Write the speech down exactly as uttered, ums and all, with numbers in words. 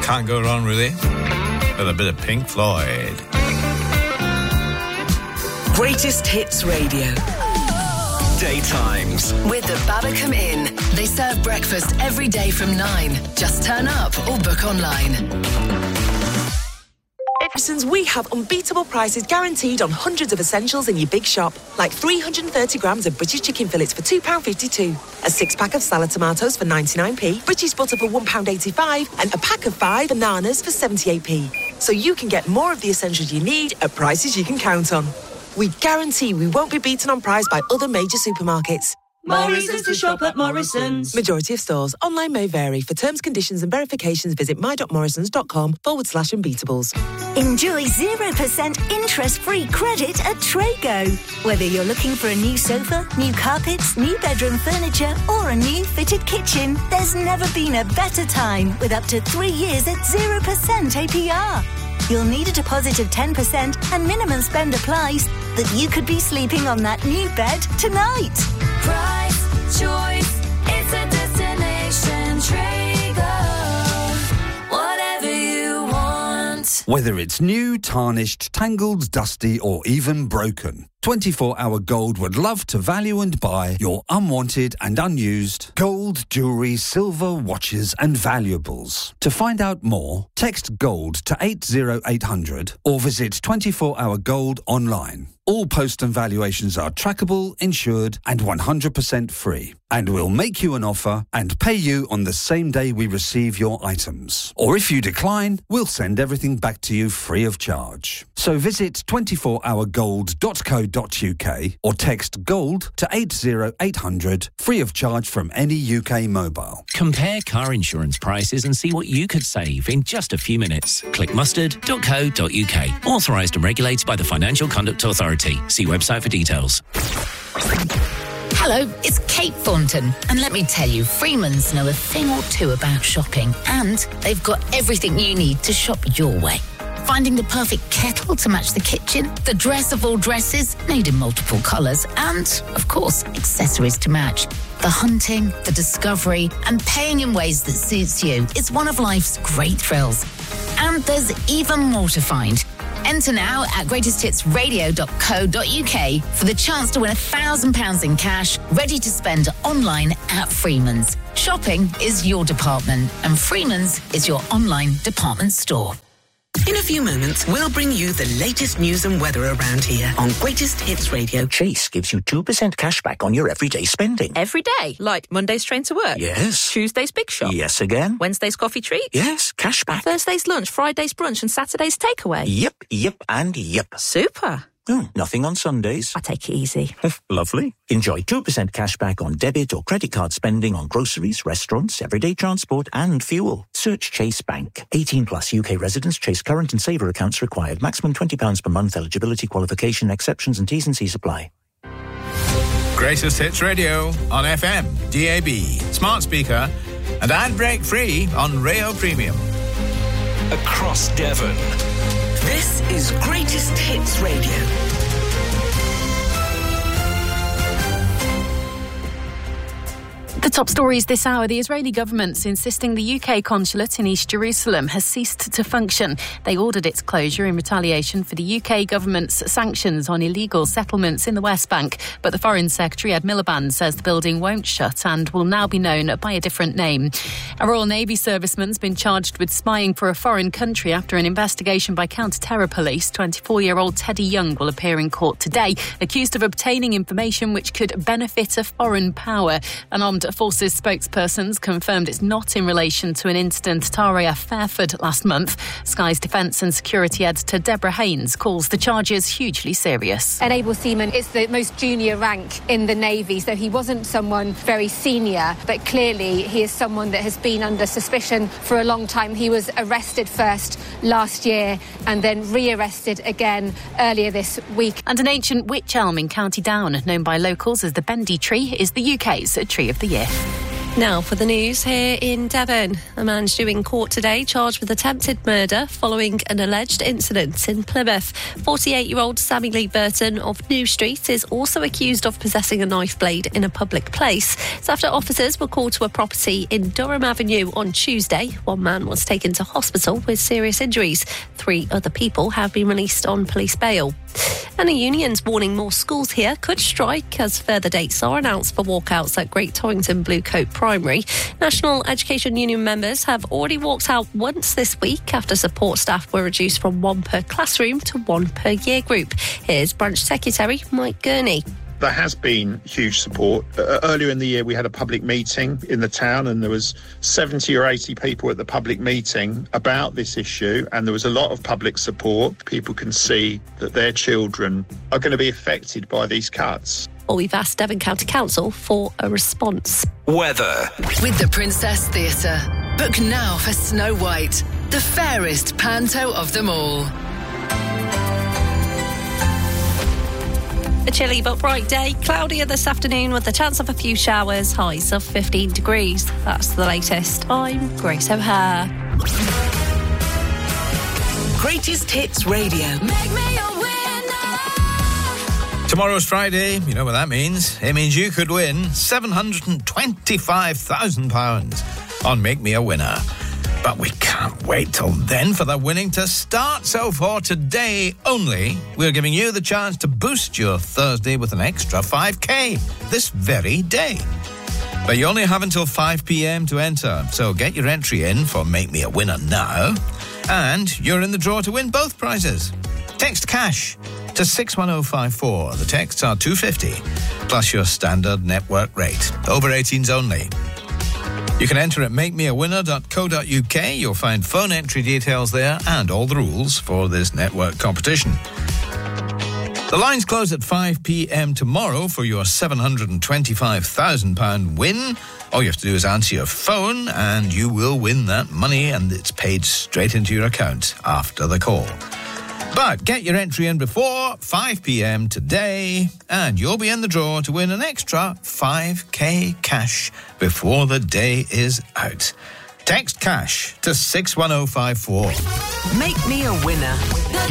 Can't go wrong with it. With a bit of Pink Floyd. Greatest Hits Radio. Daytimes. With the Babacom Inn. They serve breakfast every day from nine. Just turn up or book online. Since we have unbeatable prices guaranteed on hundreds of essentials in your big shop, like three hundred thirty grams of British chicken fillets for two pounds fifty-two, a six-pack of salad tomatoes for ninety-nine p, British butter for one pound eighty-five, and a pack of five bananas for seventy-eight p. So you can get more of the essentials you need at prices you can count on. We guarantee we won't be beaten on price by other major supermarkets. More reasons to shop at Morrison's. Majority of stores. Online may vary. For terms, conditions and verifications, visit my.morrisons.com forward slash unbeatables. Enjoy zero percent interest-free credit at Trago. Whether you're looking for a new sofa, new carpets, new bedroom furniture or a new fitted kitchen, there's never been a better time with up to three years at zero percent A P R. You'll need a deposit of ten percent and minimum spend applies that you could be sleeping on that new bed tonight. Price, choice, it's a destination. Trago. Whatever you want. Whether it's new, tarnished, tangled, dusty or even broken, twenty-four hour Gold would love to value and buy your unwanted and unused gold, jewellery, silver, watches and valuables. To find out more, text GOLD to eight zero eight hundred or visit twenty-four hour gold online. All post and valuations are trackable, insured and one hundred percent free. And we'll make you an offer and pay you on the same day we receive your items. Or if you decline, we'll send everything back to you free of charge. So visit twenty-four hour gold dot co dot uk or text GOLD to eight zero eight hundred, free of charge from any U K mobile. Compare car insurance prices and see what you could save in just a few minutes. Click mustard dot co dot uk. Authorised and regulated by the Financial Conduct Authority. See website for details. Hello, it's Kate Thornton, and let me tell you, Freeman's know a thing or two about shopping, and they've got everything you need to shop your way. Finding the perfect kettle to match the kitchen, the dress of all dresses, made in multiple colours, and, of course, accessories to match. The hunting, the discovery, and paying in ways that suits you is one of life's great thrills. And there's even more to find. Enter now at greatest hits radio dot co dot uk for the chance to win a thousand pounds in cash, ready to spend online at Freeman's. Shopping is your department, and Freeman's is your online department store. In a few moments, we'll bring you the latest news and weather around here on Greatest Hits Radio. Chase gives you two percent cash back on your everyday spending. Every day? Like Monday's train to work? Yes. Tuesday's big shop? Yes again. Wednesday's coffee treat? Yes, cash back. Thursday's lunch, Friday's brunch and Saturday's takeaway? Yep, yep and yep. Super. Oh, nothing on Sundays. I take it easy. Lovely. Enjoy two percent cash back on debit or credit card spending on groceries, restaurants, everyday transport and fuel. Search Chase Bank. eighteen plus U K residents. Chase current and saver accounts required. Maximum twenty pounds per month. Eligibility, qualification, exceptions and T's and C's apply. Greatest Hits Radio on F M, D A B, smart speaker and ad break free on Rail Premium. Across Devon. This is Greatest Hits Radio. The top stories this hour. The Israeli government's insisting the U K consulate in East Jerusalem has ceased to function. They ordered its closure in retaliation for the U K government's sanctions on illegal settlements in the West Bank. But the Foreign Secretary, Ed Miliband, says the building won't shut and will now be known by a different name. A Royal Navy serviceman's been charged with spying for a foreign country after an investigation by counter-terror police. twenty-four-year-old Teddy Young will appear in court today, accused of obtaining information which could benefit a foreign power. An armed Forces spokespersons confirmed it's not in relation to an incident at R A F Fairford last month. Sky's Defence and Security Editor Deborah Haynes calls the charges hugely serious. An able seaman is the most junior rank in the Navy, so he wasn't someone very senior, but clearly he is someone that has been under suspicion for a long time. He was arrested first last year and then re-arrested again earlier this week. And an ancient wych elm in County Down, known by locals as the Bendy Tree, is the U K's Tree of the Year. Now for the news here in Devon. A man's due in court today charged with attempted murder following an alleged incident in Plymouth. forty-eight-year-old Sammy Lee Burton of New Street is also accused of possessing a knife blade in a public place. It's after officers were called to a property in Durham Avenue on Tuesday. One man was taken to hospital with serious injuries. Three other people have been released on police bail. And the union's warning more schools here could strike as further dates are announced for walkouts at Great Torrington Bluecoat Primary. National Education Union members have already walked out once this week after support staff were reduced from one per classroom to one per year group. Here's Branch Secretary Mike Gurney. There has been huge support. Uh, earlier in the year, we had a public meeting in the town and there was seventy or eighty people at the public meeting about this issue, and there was a lot of public support. People can see that their children are going to be affected by these cuts. Well, we've asked Devon County Council for a response. Weather. With the Princess Theatre. Book now for Snow White, the fairest panto of them all. A chilly but bright day, cloudier this afternoon with the chance of a few showers, highs of fifteen degrees. That's the latest. I'm Grace O'Hare. Greatest Hits Radio. Make me a winner. Tomorrow's Friday, you know what that means. It means you could win seven hundred twenty-five thousand pounds on Make Me a Winner. But we can't wait till then for the winning to start. So for today only, we're giving you the chance to boost your Thursday with an extra five K this very day. But you only have until five p.m. to enter, so get your entry in for Make Me a Winner now, and you're in the draw to win both prizes. Text cash to six one oh five four. The texts are two pounds fifty, plus your standard network rate. Over eighteens only. You can enter at make me a winner dot co dot uk. You'll find phone entry details there and all the rules for this network competition. The lines close at five p.m. tomorrow for your seven hundred twenty-five thousand pounds win. All you have to do is answer your phone and you will win that money, and it's paid straight into your account after the call. But get your entry in before five p.m. today and you'll be in the draw to win an extra five K cash before the day is out. Text cash to six one oh five four. Make me a winner. The